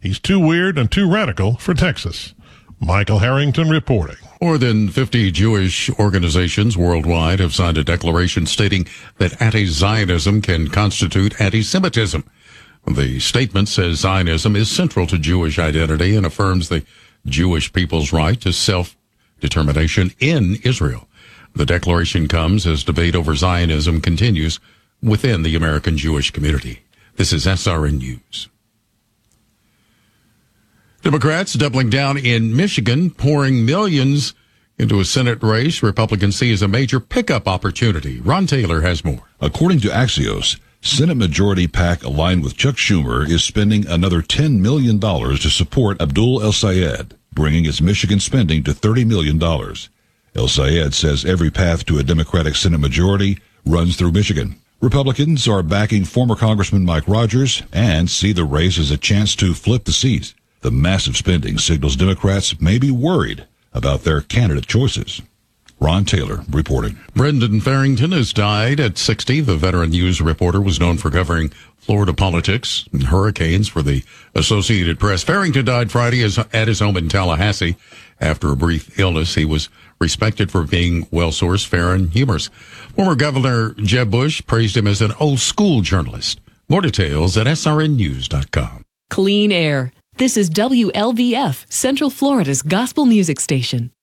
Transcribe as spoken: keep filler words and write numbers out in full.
He's too weird and too radical for Texas. Michael Harrington reporting. More than fifty Jewish organizations worldwide have signed a declaration stating that anti-Zionism can constitute anti-Semitism. The statement says Zionism is central to Jewish identity and affirms the Jewish people's right to self-determination in Israel. The declaration comes as debate over Zionism continues within the American Jewish community. This is S R N News. Democrats doubling down in Michigan, pouring millions into a Senate race Republicans see as a major pickup opportunity. Ron Taylor has more. According to Axios, Senate Majority PAC aligned with Chuck Schumer is spending another ten million dollars to support Abdul El-Sayed, bringing its Michigan spending to thirty million dollars. El-Sayed says every path to a Democratic Senate majority runs through Michigan. Republicans are backing former Congressman Mike Rogers and see the race as a chance to flip the seat. The massive spending signals Democrats may be worried about their candidate choices. Ron Taylor reporting. Brendan Farrington has died at sixty. The veteran news reporter was known for covering Florida politics and hurricanes for the Associated Press. Farrington died Friday at his home in Tallahassee after a brief illness. He was respected for being well-sourced, fair, and humorous. Former Governor Jeb Bush praised him as an old-school journalist. More details at S R N news dot com. Clean air. This is W L V F, Central Florida's gospel music station.